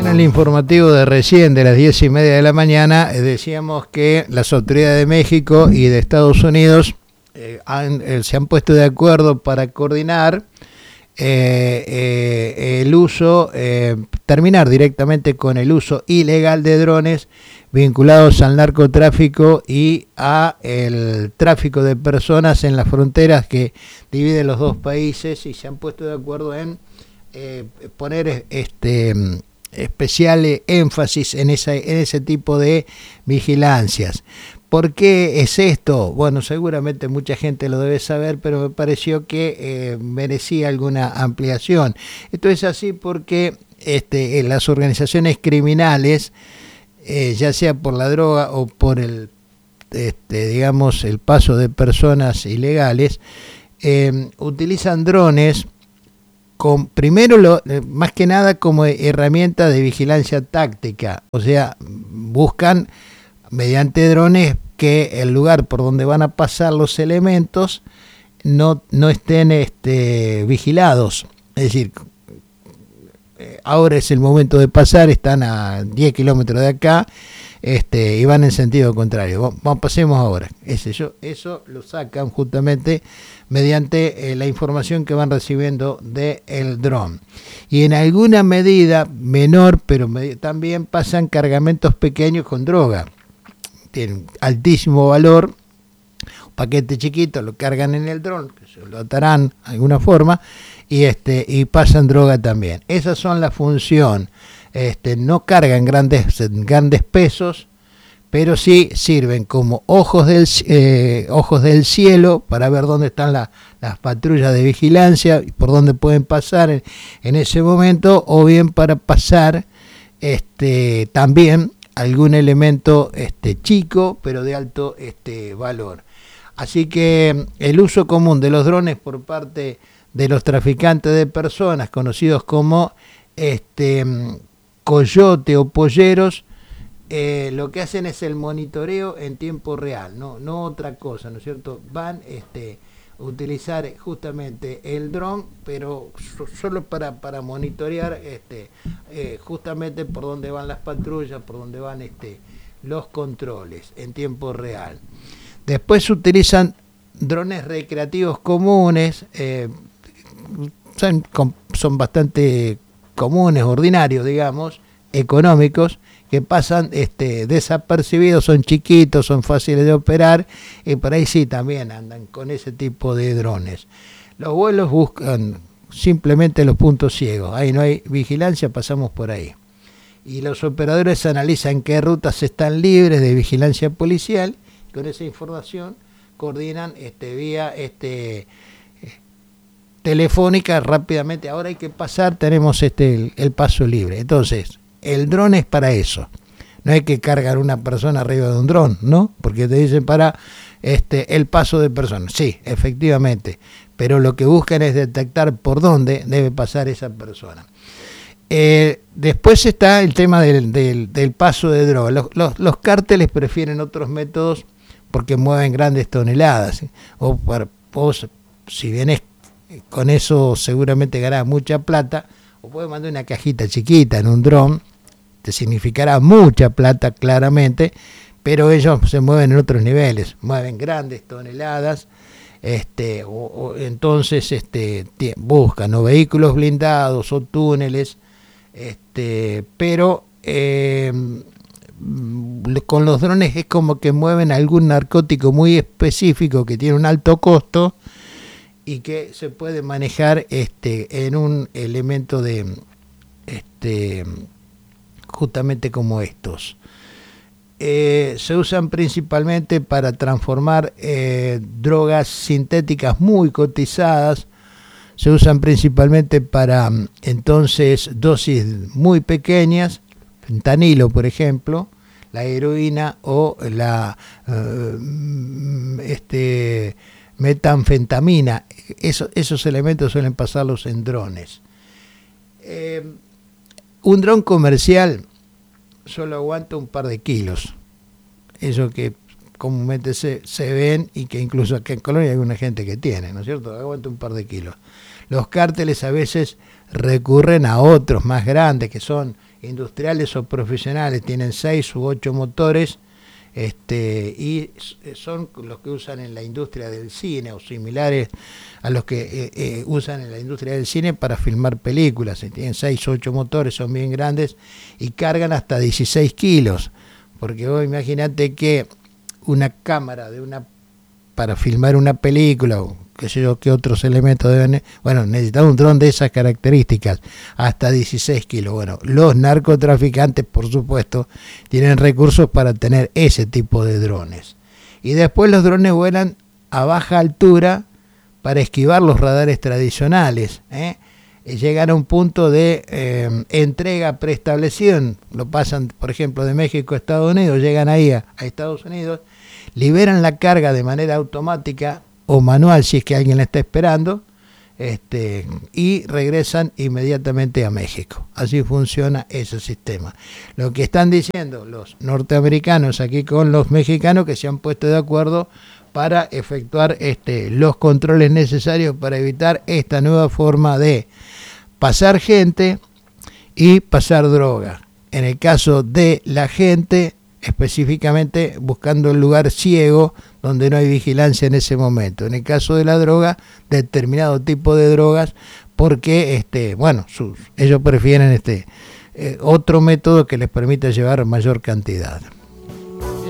En el informativo de recién, de las 10:30 de la mañana, decíamos que las autoridades de México y de Estados Unidos se han puesto de acuerdo para coordinar el uso, terminar directamente con el uso ilegal de drones vinculados al narcotráfico y a el tráfico de personas en las fronteras que dividen los dos países, y se han puesto de acuerdo en poner especial énfasis en ese tipo de vigilancias. ¿Por qué es esto? Bueno, seguramente mucha gente lo debe saber, pero me pareció que merecía alguna ampliación. Esto es así porque las organizaciones criminales, ya sea por la droga o por el paso de personas ilegales, utilizan drones primero, más que nada, como herramienta de vigilancia táctica. O sea, buscan mediante drones que el lugar por donde van a pasar los elementos no estén vigilados. Es decir, ahora es el momento de pasar, están a 10 kilómetros de acá, y van en sentido contrario. Pasemos ahora. Eso lo sacan justamente mediante la información que van recibiendo del dron. Y en alguna medida menor, pero también pasan cargamentos pequeños con droga. Tienen altísimo valor. Un paquete chiquito lo cargan en el dron, que se lo atarán de alguna forma, y pasan droga también. Esas son la función. No cargan grandes pesos, pero sí sirven como ojos del cielo para ver dónde están las patrullas de vigilancia y por dónde pueden pasar en ese momento, o bien para pasar también algún elemento chico pero de alto valor. Así que el uso común de los drones por parte de los traficantes de personas, conocidos como coyote o polleros, lo que hacen es el monitoreo en tiempo real, no otra cosa, ¿no es cierto? Van a utilizar justamente el dron, pero solo para monitorear justamente por dónde van las patrullas, por dónde van los controles en tiempo real. Después utilizan drones recreativos comunes, son bastante comunes, ordinarios, digamos, económicos, que pasan desapercibidos, son chiquitos, son fáciles de operar, y por ahí sí también andan con ese tipo de drones. Los vuelos buscan simplemente los puntos ciegos, ahí no hay vigilancia, pasamos por ahí. Y los operadores analizan qué rutas están libres de vigilancia policial, y con esa información coordinan vía telefónica rápidamente. Ahora hay que pasar, tenemos el paso libre. Entonces, el dron es para eso. No hay que cargar una persona arriba de un dron, ¿no? Porque te dicen para el paso de personas. Sí, efectivamente. Pero lo que buscan es detectar por dónde debe pasar esa persona. Después está el tema del paso de droga. Los cárteles prefieren otros métodos porque mueven grandes toneladas. Vos, si vienes con eso, seguramente ganás mucha plata, o puedes mandar una cajita chiquita en un dron, te significará mucha plata claramente, pero ellos se mueven en otros niveles, mueven grandes toneladas, entonces buscan o vehículos blindados o túneles, pero con los drones es como que mueven algún narcótico muy específico que tiene un alto costo y que se puede manejar en un elemento de justamente como estos. Se usan principalmente para transformar drogas sintéticas muy cotizadas. Se usan principalmente para entonces dosis muy pequeñas, fentanilo por ejemplo, la heroína o la metanfetamina. Esos elementos suelen pasarlos en drones. Un dron comercial solo aguanta un par de kilos. Eso que comúnmente se ven y que incluso acá en Colombia hay alguna gente que tiene, ¿no es cierto? Aguanta un par de kilos. Los cárteles a veces recurren a otros más grandes, que son industriales o profesionales, tienen 6 u 8 motores, y son los que usan en la industria del cine o similares a los que usan en la industria del cine para filmar películas. Tienen 6 o 8 motores, son bien grandes y cargan hasta 16 kilos, porque vos imagínate que una cámara para filmar una película o qué sé yo, qué otros elementos deben... Bueno, necesitan un dron de esas características, hasta 16 kilos. Bueno, los narcotraficantes, por supuesto, tienen recursos para tener ese tipo de drones. Y después los drones vuelan a baja altura para esquivar los radares tradicionales, llegan a un punto de entrega preestablecido, lo pasan, por ejemplo, de México a Estados Unidos, llegan ahí a Estados Unidos, liberan la carga de manera automática o manual si es que alguien la está esperando, y regresan inmediatamente a México. Así funciona ese sistema. Lo que están diciendo los norteamericanos aquí con los mexicanos, que se han puesto de acuerdo para efectuar los controles necesarios para evitar esta nueva forma de pasar gente y pasar droga. En el caso de la gente, específicamente buscando el lugar ciego donde no hay vigilancia en ese momento. En el caso de la droga, determinado tipo de drogas, porque ellos prefieren otro método que les permita llevar mayor cantidad.